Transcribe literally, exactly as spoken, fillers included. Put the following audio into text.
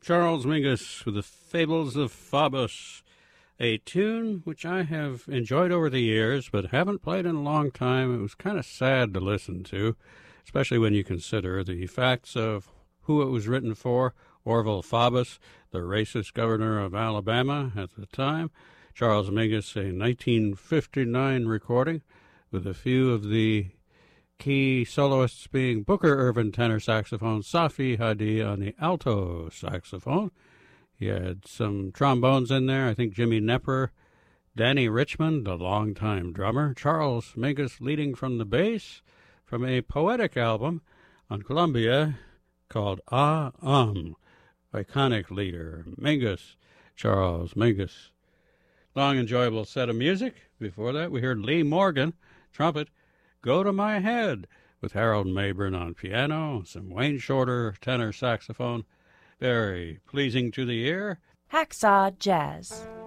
Charles Mingus with the Fables of Faubus, a tune which I have enjoyed over the years but haven't played in a long time. It was kind of sad to listen to, especially when you consider the facts of who it was written for. Orville Faubus, the racist governor of Alabama at the time. Charles Mingus, a nineteen fifty-nine recording, with a few of the key soloists being Booker Ervin tenor saxophone, Safi Hadi on the alto saxophone. He had some trombones in there. I think Jimmy Knepper, Danny Richmond, a longtime drummer, Charles Mingus leading from the bass from a poetic album on Columbia called Ah Um. Iconic leader, Mingus, Charles Mingus. Long, enjoyable set of music. Before that, we heard Lee Morgan, trumpet, Go to My Head, with Harold Mabern on piano, some Wayne Shorter tenor saxophone. Very pleasing to the ear. Hacksaw Jazz.